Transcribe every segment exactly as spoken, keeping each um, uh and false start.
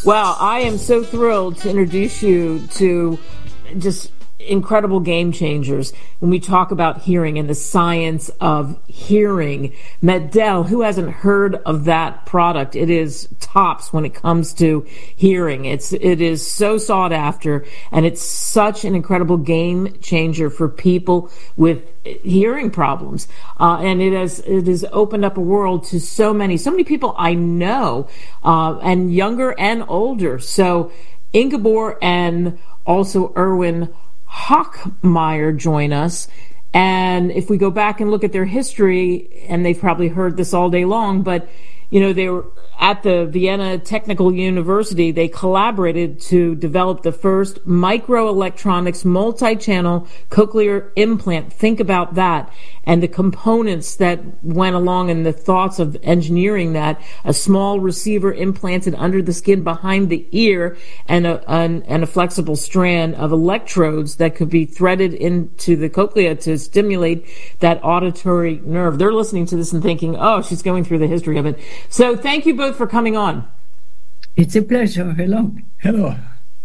Well, I am so thrilled to introduce you to just incredible game changers when we talk about hearing and the science of hearing. Medel, who hasn't heard of that product? It is tops when it comes to hearing. It's it is so sought after, and it's such an incredible game changer for people with hearing problems. Uh, and it has it has opened up a world to so many, so many people I know, uh, and younger and older. So Ingeborg and also Erwin Hochmeyer join us. And if we go back and look at their history, and they've probably heard this all day long, but you know, they were at the Vienna Technical University. They collaborated to develop the first microelectronics multi-channel cochlear implant. Think about that, and the components that went along and the thoughts of engineering that. A small receiver implanted under the skin behind the ear, and a, an, and a flexible strand of electrodes that could be threaded into the cochlea to stimulate that auditory nerve. They're listening to this and thinking, oh, she's going through the history of it. So thank you both for coming on. It's a pleasure. Hello. Hello.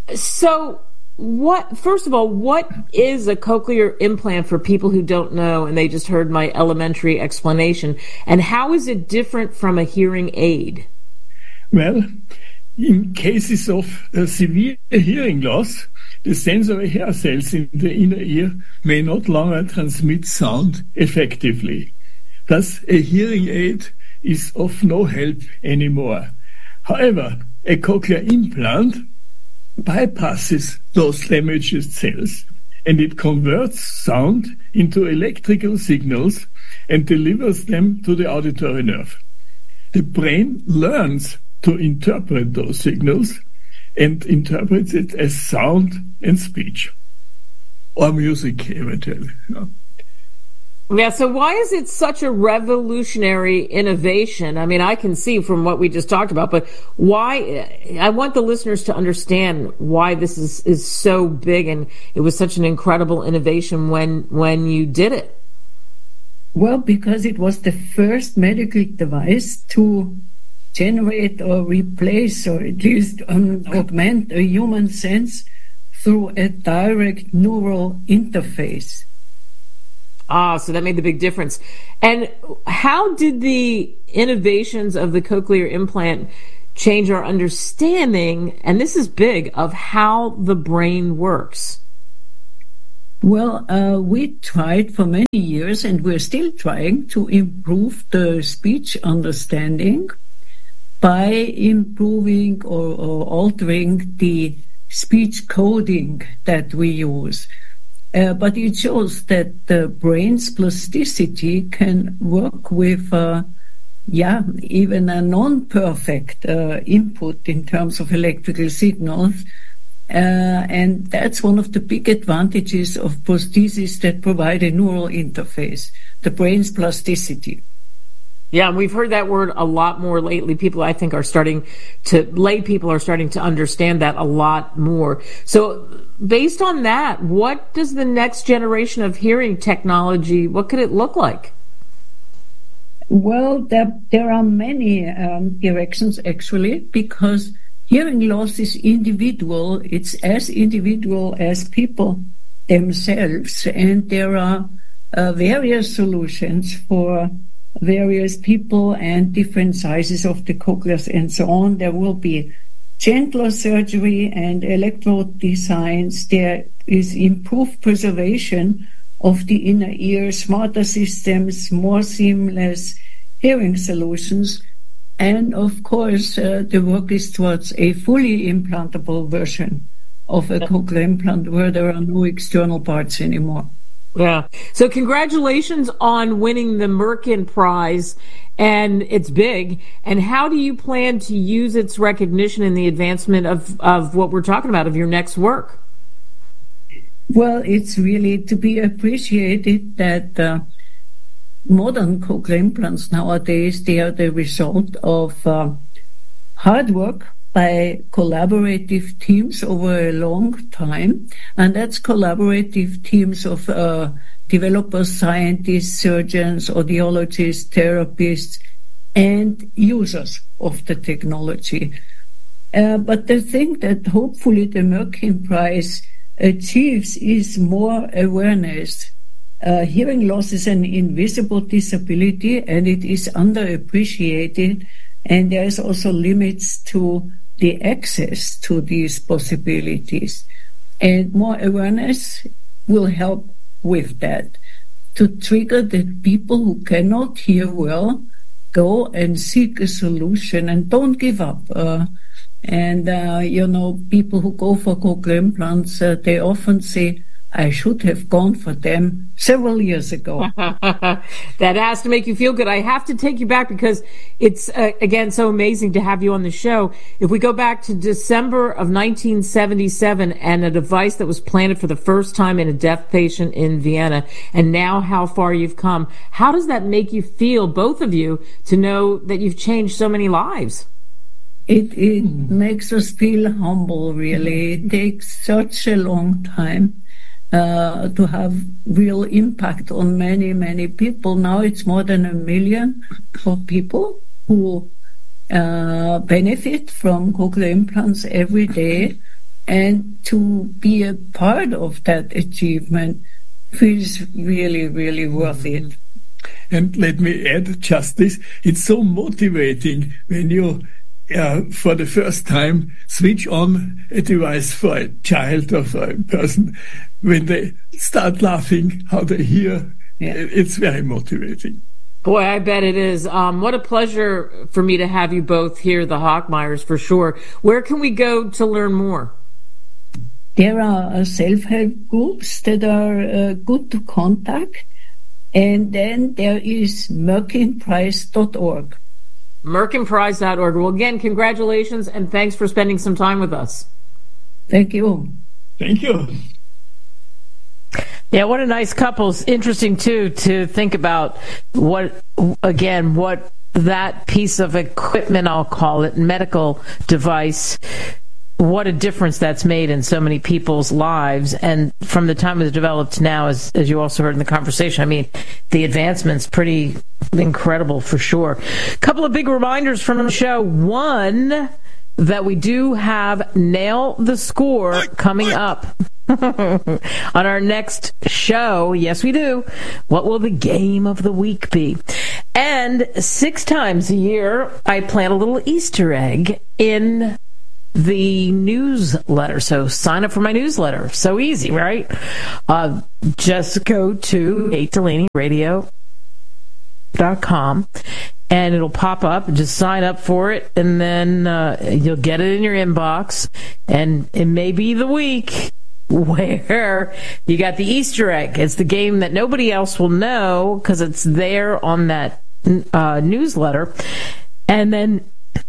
So what, first of all, what is a cochlear implant for people who don't know and they just heard my elementary explanation? And how is it different from a hearing aid? Well, in cases of uh, severe hearing loss, the sensory hair cells in the inner ear may not longer transmit sound effectively. Thus, a hearing aid is of no help anymore. However, a cochlear implant bypasses those damaged cells, and it converts sound into electrical signals and delivers them to the auditory nerve. The brain learns to interpret those signals and interprets it as sound and speech, or music eventually. Yeah. Yeah, so why is it such a revolutionary innovation? I mean, I can see from what we just talked about, but why? I want the listeners to understand why this is, is so big, and it was such an incredible innovation when when you did it. Well, because it was the first medical device to generate or replace, or at least um, augment a human sense through a direct neural interface. Ah, so that made the big difference. And how did the innovations of the cochlear implant change our understanding, and this is big, of how the brain works? Well, uh, we tried for many years, and we're still trying to improve the speech understanding by improving or, or altering the speech coding that we use. Uh, but it shows that the brain's plasticity can work with, uh, yeah, even a non-perfect uh, input in terms of electrical signals. Uh, and that's one of the big advantages of prostheses that provide a neural interface, the brain's plasticity. Yeah, and we've heard that word a lot more lately. People, I think, are starting to, lay people are starting to understand that a lot more. So based on that, what does the next generation of hearing technology, what could it look like? Well, there, there are many um, directions, actually, because hearing loss is individual. It's as individual as people themselves, and there are uh, various solutions for various people and different sizes of the cochleas and so on. There will be gentler surgery and electrode designs. There is improved preservation of the inner ear, smarter systems, more seamless hearing solutions. And of course, uh, the work is towards a fully implantable version of a cochlear implant where there are no external parts anymore. Yeah. So congratulations on winning the Merkin Prize, and it's big. And how do you plan to use its recognition in the advancement of, of what we're talking about, of your next work? Well, it's really to be appreciated that uh, modern cochlear implants nowadays, they are the result of uh, hard work by collaborative teams over a long time, and that's collaborative teams of uh, developers, scientists, surgeons, audiologists, therapists, and users of the technology. Uh, but the thing that hopefully the Merkin Prize achieves is more awareness. Uh, hearing loss is an invisible disability, and it is underappreciated, and there is also limits to the access to these possibilities. And more awareness will help with that, to trigger that people who cannot hear well go and seek a solution and don't give up. Uh, and, uh, you know, people who go for cochlear implants, uh, they often say, I should have gone for them several years ago. That has to make you feel good. I have to take you back because it's, uh, again, so amazing to have you on the show. If we go back to December of nineteen seventy-seven and a device that was planted for the first time in a deaf patient in Vienna, and now how far you've come, how does that make you feel, both of you, to know that you've changed so many lives? It, it makes us feel humble, really. It takes such a long time. Uh, to have real impact on many, many people. Now it's more than a million of people who uh, benefit from cochlear implants every day, and to be a part of that achievement feels really, really worth it. And let me add just this, it's so motivating when you Uh, for the first time, switch on a device for a child or for a person. When they start laughing, how they hear, yeah. It's very motivating. Boy, I bet it is. Um, what a pleasure for me to have you both here, the Hochmeyers, for sure. Where can we go to learn more? There are self-help groups that are uh, good to contact. And then there is merkin prize dot org. merkin prize dot org. Well, again, congratulations, and thanks for spending some time with us. Thank you. Thank you. Yeah, what a nice couple. It's interesting, too, to think about what, again, what that piece of equipment, I'll call it, medical device, what a difference that's made in so many people's lives. And from the time it was developed now, as as you also heard in the conversation, I mean, the advancement's pretty incredible for sure. A couple of big reminders from the show. One, that we do have Nail the Score coming up on our next show. Yes, we do. What will the game of the week be? And six times a year, I plant a little Easter egg in the newsletter. So sign up for my newsletter. So easy, right? Uh, just go to Kate Delaney Radio dot com and it'll pop up. Just sign up for it, and then uh, you'll get it in your inbox. And it may be the week where you got the Easter egg. It's the game that nobody else will know because it's there on that uh, newsletter. And then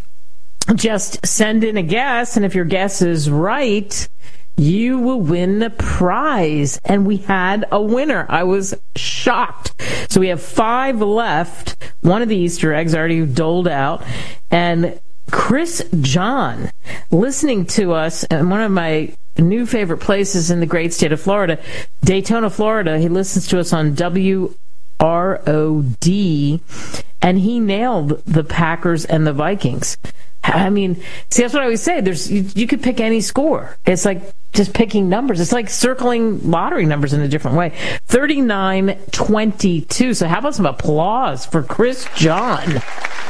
just send in a guess, and if your guess is right, you will win the prize. And we had a winner. I was shocked. So we have five left. One of the Easter eggs already doled out. And Chris John, listening to us in one of my new favorite places in the great state of Florida, Daytona, Florida. He listens to us on W R O D, and he nailed the Packers and the Vikings. I mean, see, that's what I always say. There's you, you could pick any score. It's like just picking numbers. It's like circling lottery numbers in a different way. thirty-nine twenty-two. So how about some applause for Chris John?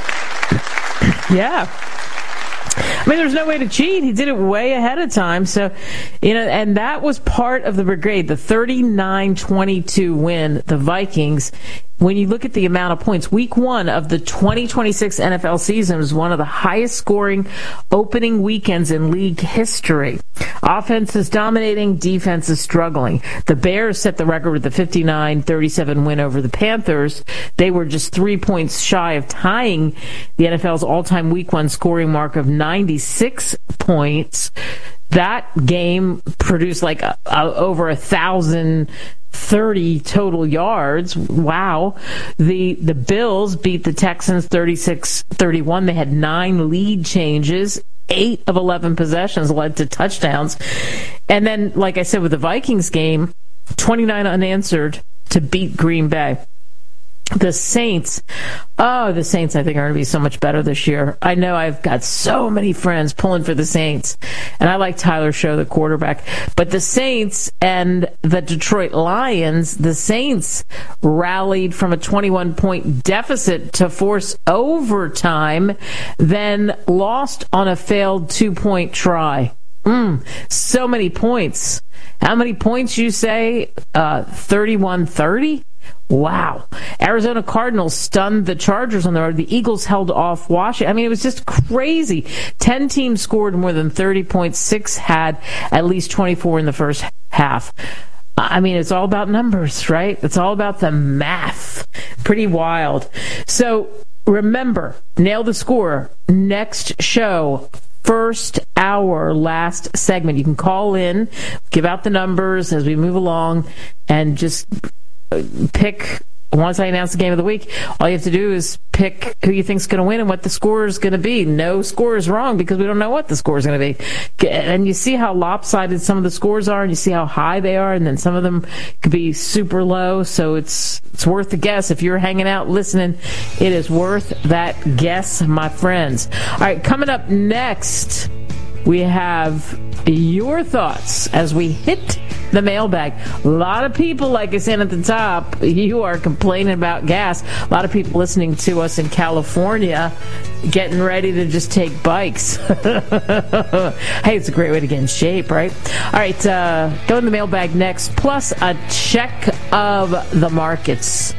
Yeah. I mean, there's no way to cheat. He did it way ahead of time. So, you know, and that was part of the brigade, the thirty-nine twenty-two win, the Vikings. When you look at the amount of points, week one of the twenty twenty-six N F L season was one of the highest scoring opening weekends in league history. Offense is dominating, defense is struggling. The Bears set the record with the fifty-nine thirty-seven win over the Panthers. They were just three points shy of tying the N F L's all-time week one scoring mark of ninety-six points. That game produced like a, a, over a thousand thirty total yards. Wow. The the Bills beat the Texans thirty-six thirty-one. They had nine lead changes. Eight of eleven possessions led to touchdowns. And then, like I said, with the Vikings game, twenty-nine unanswered to beat Green Bay. The Saints, oh, the Saints, I think, are going to be so much better this year. I know I've got so many friends pulling for the Saints, and I like Tyler Show, the quarterback. But the Saints and the Detroit Lions, the Saints rallied from a twenty-one point deficit to force overtime, then lost on a failed two-point try. Mm, so many points. How many points, you say? Uh, thirty-one thirty? Wow. Arizona Cardinals stunned the Chargers on the road. The Eagles held off Washington. I mean, it was just crazy. Ten teams scored more than thirty points. Six had at least twenty-four in the first half. I mean, it's all about numbers, right? It's all about the math. Pretty wild. So remember, Nail the Score. Next show, first hour, last segment. You can call in, give out the numbers as we move along, and just pick. Once I announce the game of the week, all you have to do is pick who you think's going to win and what the score is going to be. No score is wrong because we don't know what the score is going to be. And you see how lopsided some of the scores are, and you see how high they are, and then some of them could be super low. So it's it's worth the guess. If you're hanging out listening, it is worth that guess, my friends. All right, coming up next, we have your thoughts as we hit the mailbag. A lot of people, like I said at the top, you are complaining about gas. A lot of people listening to us in California getting ready to just take bikes. Hey, it's a great way to get in shape, right? All right, uh, go in the mailbag next, plus a check of the markets.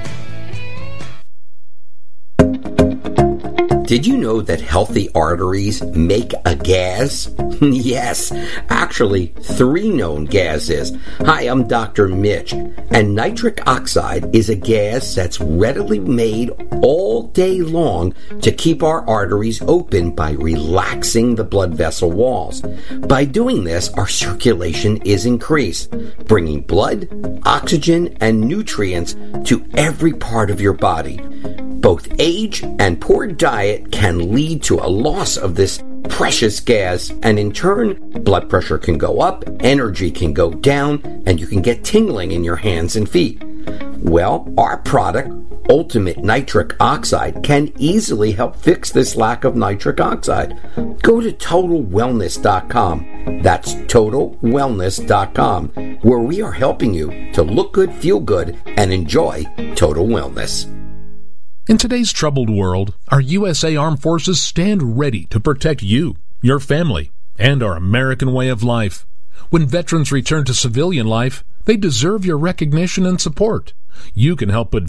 Did you know that healthy arteries make a gas? Yes, actually, three known gases. Hi, I'm Doctor Mitch, and nitric oxide is a gas that's readily made all day long to keep our arteries open by relaxing the blood vessel walls. By doing this, our circulation is increased, bringing blood, oxygen, and nutrients to every part of your body. Both age and poor diet can lead to a loss of this precious gas, and in turn, blood pressure can go up, energy can go down, and you can get tingling in your hands and feet. Well, our product, Ultimate Nitric Oxide, can easily help fix this lack of nitric oxide. Go to total wellness dot com. That's total wellness dot com, where we are helping you to look good, feel good, and enjoy total wellness. In today's troubled world, our U S A Armed Forces stand ready to protect you, your family, and our American way of life. When veterans return to civilian life, they deserve your recognition and support. You can help put